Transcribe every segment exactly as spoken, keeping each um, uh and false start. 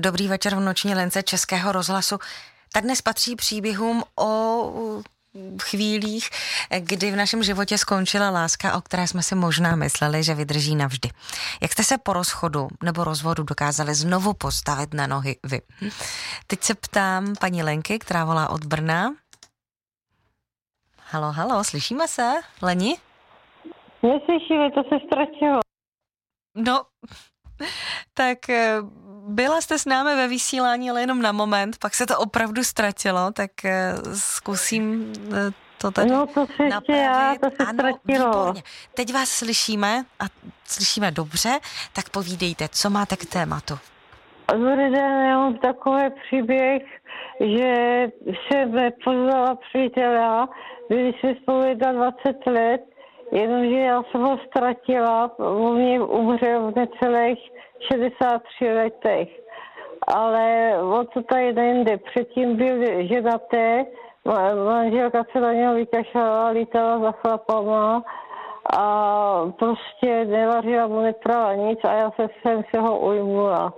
Dobrý večer v noční lince Českého rozhlasu. Tak dnes patří příběhům o chvílích, kdy v našem životě skončila láska, o které jsme si možná mysleli, že vydrží navždy. Jak jste se po rozchodu nebo rozvodu dokázali znovu postavit na nohy vy? Teď se ptám paní Lenky, která volá od Brna. Halo, halo, slyšíme se, Leni? Neslyšíme, to se ztratilo. No, tak byla jste s námi ve vysílání, ale jenom na moment, pak se to opravdu ztratilo, tak zkusím to tady No to se ještě já, to se ano, ztratilo. Výborně. Teď vás slyšíme a slyšíme dobře, tak povídejte, co máte k tématu. Dobrý den, já mám takový příběh, že jsem poznala přítela, byli jsme spolu dvacet let, jenomže já jsem ho ztratila, on mě umřel v necelých šedesát tři letech. Ale o to tady nejde. Předtím byl ženaté, manželka se na něho vykašlala, lítala za chlapama a prostě nevařila mu, neprala nic a já se jsem se ho ujmula.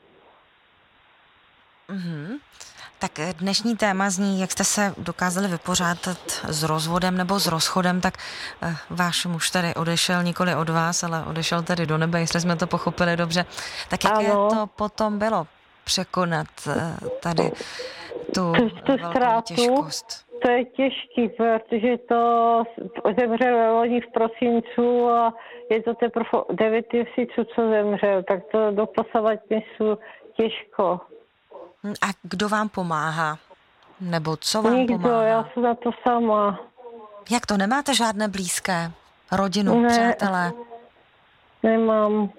Mm-hmm. Tak dnešní téma zní, jak jste se dokázali vypořádat s rozvodem nebo s rozchodem, tak eh, váš muž tady odešel nikoli od vás, ale odešel tady do nebe, jestli jsme to pochopili dobře. Tak jaké ano. to potom bylo překonat eh, tady tu, tu velkou ztrátu, těžkost? To je těžký, protože to zemřel loni v prosinců a je to teprve devět měsíců, co zemřel, tak to doposavat měsíců těžko. A kdo vám pomáhá? Nebo co vám Nikdo, pomáhá? já jsem na to sama. Jak to, nemáte žádné blízké? Rodinu, Ne, přátelé? Nemám.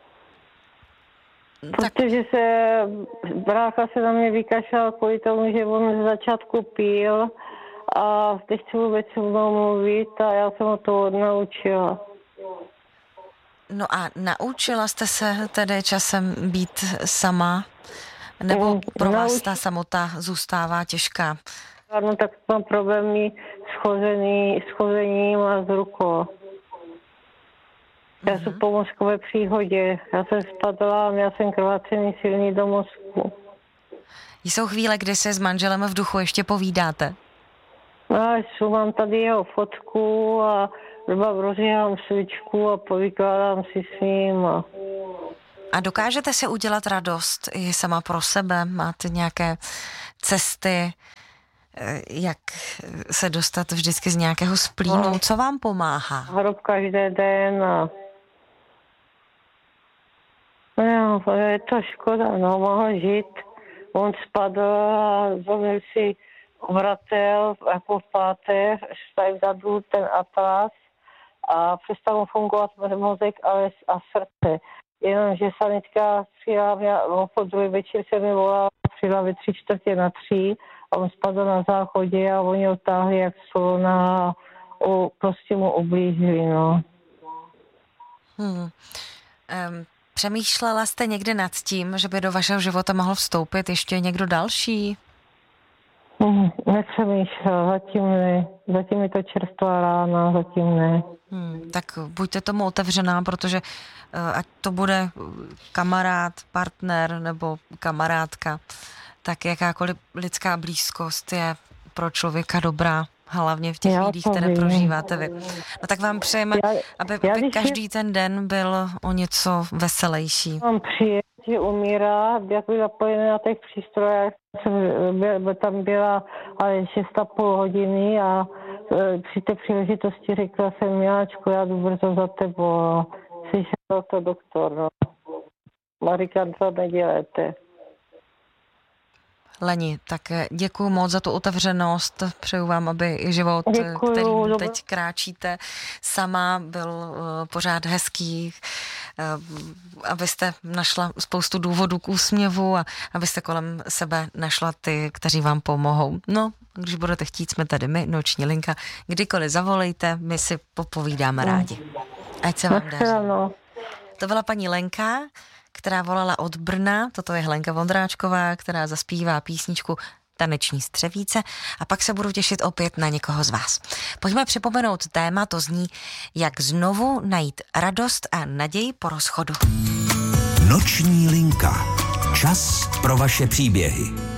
Tak Protože se brácha se na mě vykašlal kvůli tomu, že on z začátku pil a nechci vůbec se mnou mluvit a já jsem ho to odnaučila. No a naučila jste se tedy časem být sama? Nebo pro vás Nauč- ta samota zůstává těžká? Ano, tak mám problémy s, chozený, s chozením a s rukou. Já jsem po mozkové příhodě. Já jsem spadla, měla jsem krvácení silný do mozku. Jsou chvíle, kdy se s manželem v duchu ještě povídáte? No a jsou, mám tady jeho fotku a třeba rozjíhám svíčku a povykládám si s ním. A... A dokážete si udělat radost i sama pro sebe? Máte nějaké cesty, jak se dostat vždycky z nějakého splínu? Co vám pomáhá? Hrob každý den a... No, je to škoda, no, mohl žít. On spadl a zlomil si vratel jako v páteř, tady vzadu ten atlas a přestal mu fungovat mozek a srdce. Jenomže sanitka přijela, měla, po druhý večer se mi volala, přijela ve tři čtvrtě na tři a on spadl na záchodě a oni ho táhli jak solona a prostě mu ublížili, no. Hmm. Um, přemýšlela jste někdy nad tím, že by do vašeho života mohl vstoupit ještě někdo další? Hmm, nepřemýšlela, zatím ne. Zatím je to čerstvá rána, zatím ne. Hmm, tak buďte tomu otevřená, protože uh, ať to bude kamarád, partner nebo kamarádka, tak jakákoliv lidská blízkost je pro člověka dobrá, hlavně v těch Já chvílích, to které vím. prožíváte vy. No tak vám přejeme, Já, aby, já aby když každý ten den byl o něco veselější. mám přijet, že umírá, jak byl napojený na těch přístrojech, jsem, tam byla ale šest a půl hodiny a e, při té příležitosti řekla jsem, Miláčku, já jdu brzo za tebou a slyšel to doktor, no. Marika, to nedělejte. Leni, tak děkuju moc za tu otevřenost, přeju vám, aby i život, Děkuju, kterým dobro. teď kráčíte sama, byl uh, pořád hezký, uh, abyste našla spoustu důvodů k úsměvu a abyste kolem sebe našla ty, kteří vám pomohou. No, když budete chtít, jsme tady my, Noční linka, kdykoliv zavolejte, my si popovídáme rádi. Ať se vám daří. To byla paní Lenka, která volala od Brna, toto je Helenka Vondráčková, která zaspívá písničku Taneční střevíce a pak se budu těšit opět na někoho z vás. Pojďme připomenout téma, to zní, jak znovu najít radost a naději po rozchodu. Noční linka. Čas pro vaše příběhy.